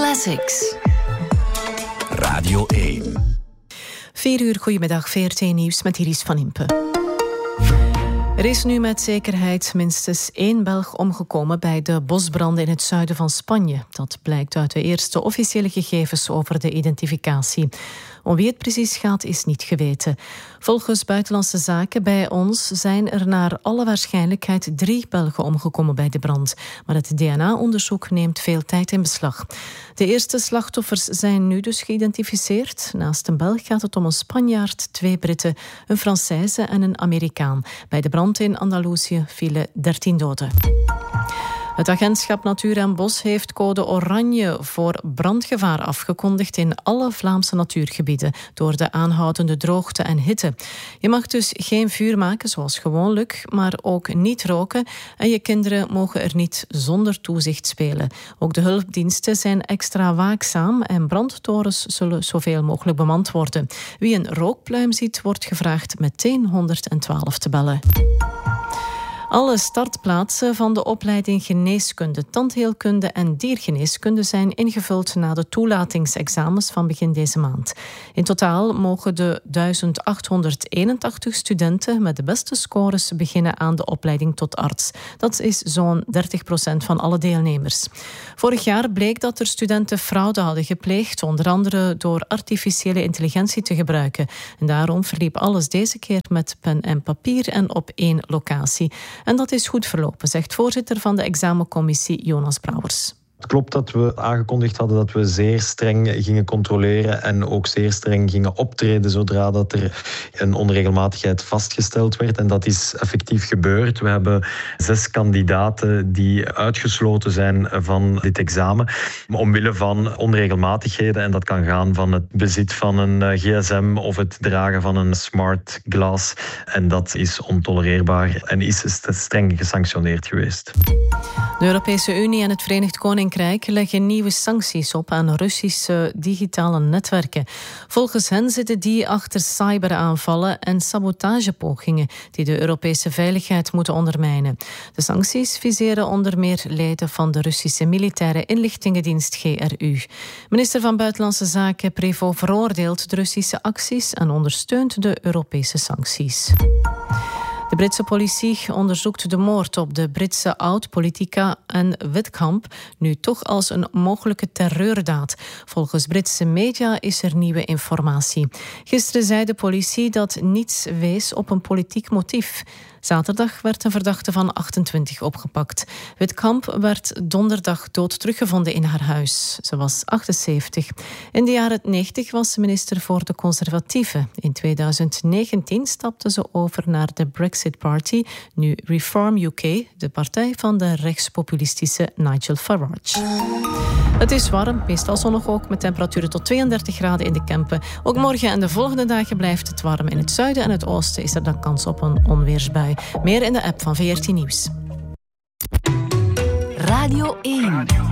Classics. Radio 1. 4 uur, goedemiddag, VRT Nieuws met Iris van Impe. Er is nu met zekerheid minstens 1 Belg omgekomen bij de bosbranden in het zuiden van Spanje. Dat blijkt uit de eerste officiële gegevens over de identificatie. Om wie het precies gaat is niet geweten. Volgens Buitenlandse Zaken bij ons zijn er naar alle waarschijnlijkheid 3 Belgen omgekomen bij de brand. Maar het DNA-onderzoek neemt veel tijd in beslag. De eerste slachtoffers zijn nu dus geïdentificeerd. Naast een Belg gaat het om een Spanjaard, 2 Britten, een Française en een Amerikaan. Bij de brand in Andalusië vielen 13 doden. Het agentschap Natuur en Bos heeft code oranje voor brandgevaar afgekondigd in alle Vlaamse natuurgebieden door de aanhoudende droogte en hitte. Je mag dus geen vuur maken zoals gewoonlijk, maar ook niet roken en je kinderen mogen er niet zonder toezicht spelen. Ook de hulpdiensten zijn extra waakzaam en brandtorens zullen zoveel mogelijk bemand worden. Wie een rookpluim ziet, wordt gevraagd meteen 112 te bellen. Alle startplaatsen van de opleiding geneeskunde, tandheelkunde en diergeneeskunde zijn ingevuld na de toelatingsexamens van begin deze maand. In totaal mogen de 1881 studenten met de beste scores beginnen aan de opleiding tot arts. Dat is zo'n 30% van alle deelnemers. Vorig jaar bleek dat er studenten fraude hadden gepleegd, onder andere door artificiële intelligentie te gebruiken. En daarom verliep alles deze keer met pen en papier en op 1 locatie. En dat is goed verlopen, zegt voorzitter van de examencommissie Jonas Brouwers. Het klopt dat we aangekondigd hadden dat we zeer streng gingen controleren en ook zeer streng gingen optreden zodra dat er een onregelmatigheid vastgesteld werd. En dat is effectief gebeurd. We hebben 6 kandidaten die uitgesloten zijn van dit examen omwille van onregelmatigheden. En dat kan gaan van het bezit van een gsm of het dragen van een smart glass. En dat is ontolereerbaar en is streng gesanctioneerd geweest. De Europese Unie en het Verenigd Koninkrijk leggen nieuwe sancties op aan Russische digitale netwerken. Volgens hen zitten die achter cyberaanvallen en sabotagepogingen die de Europese veiligheid moeten ondermijnen. De sancties viseren onder meer leden van de Russische militaire inlichtingendienst GRU. Minister van Buitenlandse Zaken Prévost veroordeelt de Russische acties en ondersteunt de Europese sancties. De Britse politie onderzoekt de moord op de Britse oud-politica Anne Whitcomb nu toch als een mogelijke terreurdaad. Volgens Britse media is er nieuwe informatie. Gisteren zei de politie dat niets wees op een politiek motief. Zaterdag werd een verdachte van 28 opgepakt. Whitcomb werd donderdag dood teruggevonden in haar huis. Ze was 78. In de jaren 90 was ze minister voor de Conservatieven. In 2019 stapte ze over naar de Brexit Party, nu Reform UK, de partij van de rechtspopulistische Nigel Farage. Het is warm, meestal zonnig ook, met temperaturen tot 32 graden in de Kempen. Ook morgen en de volgende dagen blijft het warm. In het zuiden en het oosten is er dan kans op een onweersbui. Meer in de app van VRT Nieuws. Radio 1.